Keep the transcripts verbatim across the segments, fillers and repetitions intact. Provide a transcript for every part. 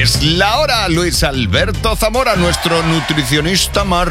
Es la hora, Luis Alberto Zamora, nuestro nutricionista más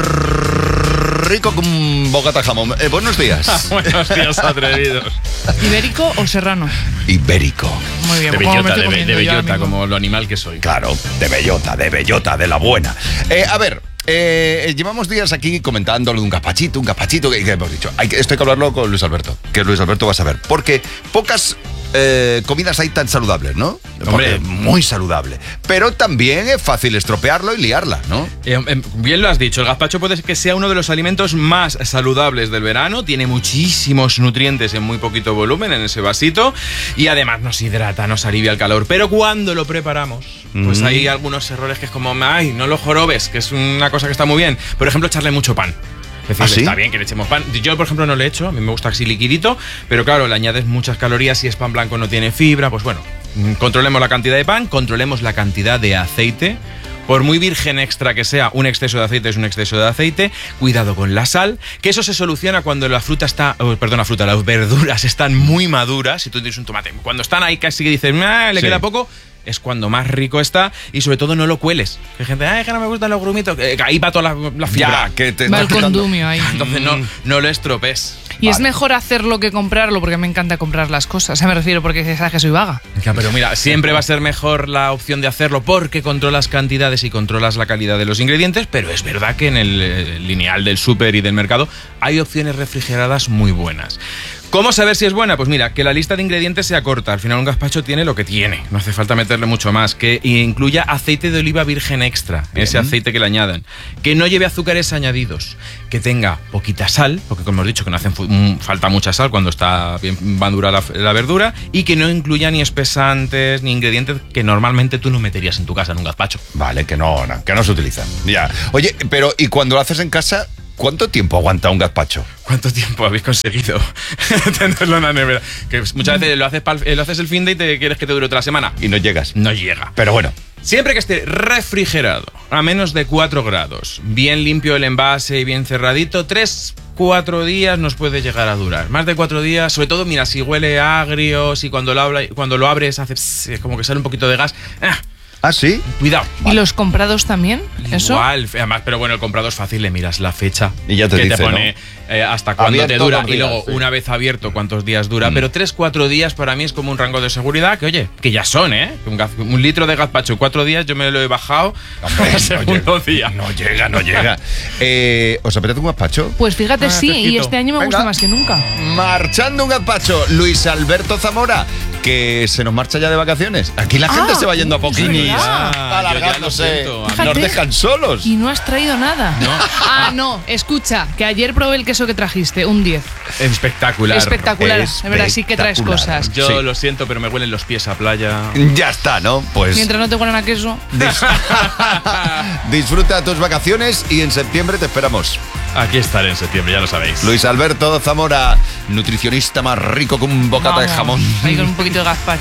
rico con bocata de jamón. Eh, buenos días. Buenos días, atrevidos. ¿Ibérico o serrano? Ibérico. Muy bien, De pues como me bellota, estoy de, comiendo de yo ahora bellota, mismo. como lo animal que soy. Claro, de bellota, de bellota, de la buena. Eh, a ver, eh, llevamos días aquí comentándolo de un gazpachito, un gazpachito, que, que hemos dicho. Hay que, esto hay que hablarlo con Luis Alberto, que Luis Alberto va a saber. Porque pocas eh, comidas hay tan saludables, ¿no? Hombre. Porque muy saludable. Pero también es fácil estropearlo y liarla, ¿no? Eh, eh, bien lo has dicho, el gazpacho puede ser que sea uno de los alimentos más saludables del verano, tiene muchísimos nutrientes en muy poquito volumen en ese vasito y además nos hidrata, nos alivia el calor, pero cuando lo preparamos, pues Mm. hay algunos errores que es como, ay, no lo jorobes, que es una cosa que está muy bien. Por ejemplo, echarle mucho pan. Es decir, ¿Ah, sí? está bien que le echemos pan. Yo, por ejemplo, no le echo, a mí me gusta así liquidito, pero claro, le añades muchas calorías, si es pan blanco no tiene fibra, pues bueno, mm, controlemos la cantidad de pan, controlemos la cantidad de aceite. Por muy virgen extra que sea, un exceso de aceite es un exceso de aceite. Cuidado con la sal, que eso se soluciona cuando la fruta está, oh, perdón, la fruta, las verduras están muy maduras. Si tú tienes un tomate, cuando están ahí casi que dices, ah, le Sí. queda poco, es cuando más rico está y sobre todo no lo cueles. Hay gente, ay, que no me gustan los grumitos, que ahí va toda la, la fibra. Ya, que te Va estás el quitando- condumio ahí. Entonces no, no lo estropees. Y es Vale. mejor hacerlo que comprarlo, porque me encanta comprar las cosas. O sea, me refiero porque sabes que soy vaga. Ya, pero mira, siempre va a ser mejor la opción de hacerlo porque controlas cantidades y controlas la calidad de los ingredientes, pero es verdad que en el eh, lineal del súper y del mercado hay opciones refrigeradas muy buenas. ¿Cómo saber si es buena? Pues mira, que la lista de ingredientes sea corta. Al final un gazpacho tiene lo que tiene. No hace falta meterle mucho más. Que incluya aceite de oliva virgen extra. Bien. Ese aceite que le añadan. Que no lleve azúcares añadidos. Que tenga poquita sal, porque como hemos dicho que no hace fu- mm, falta mucha sal cuando está bien madura la, la verdura. Y que no incluya ni espesantes ni ingredientes que normalmente tú no meterías en tu casa en un gazpacho. Vale, que no, no, que no se utilizan. Ya. Oye, pero ¿y cuando lo haces en casa, cuánto tiempo aguanta un gazpacho? ¿Cuánto tiempo habéis conseguido tenerlo en la nevera? Que muchas veces lo haces, pa'l- lo haces el fin de y te quieres que te dure otra semana. Y no llegas. No llega. Pero bueno. Siempre que esté refrigerado a menos de cuatro grados, bien limpio el envase y bien cerradito, tres, cuatro días nos puede llegar a durar. Más de cuatro días, sobre todo, mira, si huele agrio, si cuando lo, habla, cuando lo abres hace pss, es como que sale un poquito de gas. ¡Ah! ¿Ah, sí? Cuidado. ¿Y los comprados también? ¿Eso? Igual, además, pero bueno, el comprado es fácil, le miras la fecha Y ya te que dice, te pone eh, hasta cuándo te Abierto dura dos y días, luego sí. una vez abierto cuántos días dura, Mm. pero tres, cuatro días para mí es como un rango de seguridad que oye, que ya son, ¿eh? Un, gaz- un litro de gazpacho en cuatro días yo me lo he bajado Hombre, al no segundo llega. día. No llega, no llega. Eh, ¿Os apetece un gazpacho? Pues fíjate, Ah, sí, y fresquito. este año me Venga. gusta más que nunca. Marchando un gazpacho, Luis Alberto Zamora, que se nos marcha ya de vacaciones. Aquí la gente Ah, se va yendo a poquinis, verdad. Ah, yo ya lo alargándose. siento. Nos Fíjate. dejan solos. Y no has traído nada. Ah, no, escucha, que ayer probé el queso que trajiste, un diez. Espectacular. Espectacular. De verdad, sí que traes Espectacular. cosas. Yo Sí. lo siento, pero me huelen los pies a playa. Ya está, ¿no? Pues Mientras no te huelan a queso. dis- disfruta tus vacaciones y en septiembre te esperamos. Aquí estaré en septiembre, ya lo sabéis. Luis Alberto Zamora, nutricionista más rico que un bocata de Vamos, jamón. ahí con un poquito de gazpacho.